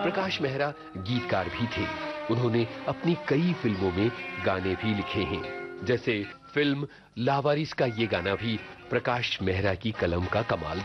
प्रकाश मेहरा गीतकार भी थे। उन्होंने अपनी कई फिल्मों में गाने भी लिखे हैं। जैसे फिल्म लावारिस का ये गाना भी प्रकाश मेहरा की कलम का कमाल